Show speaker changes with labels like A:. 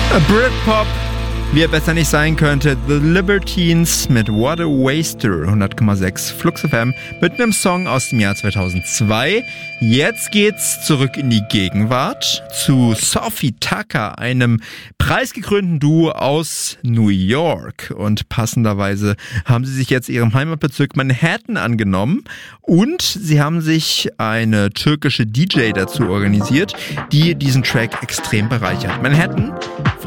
A: Britpop, wie er besser nicht sein könnte. The Libertines mit What a Waster, 100,6 Flux FM, mit einem Song aus dem Jahr 2002. Jetzt geht's zurück in die Gegenwart zu Sophie Tucker, einem preisgekrönten Duo aus New York. Und passenderweise haben sie sich jetzt ihrem Heimatbezirk Manhattan angenommen und sie haben sich eine türkische DJ dazu organisiert, die diesen Track extrem bereichert. Manhattan von